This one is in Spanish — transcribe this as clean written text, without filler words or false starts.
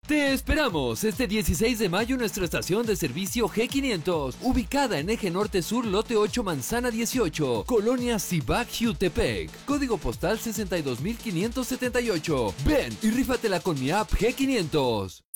Te esperamos este 16 de mayo en nuestra estación de servicio G500, ubicada en Eje Norte Sur, Lote 8, Manzana 18, Colonia Cibac, Jutepec, código postal 62578. Ven y rífatela con mi app G500.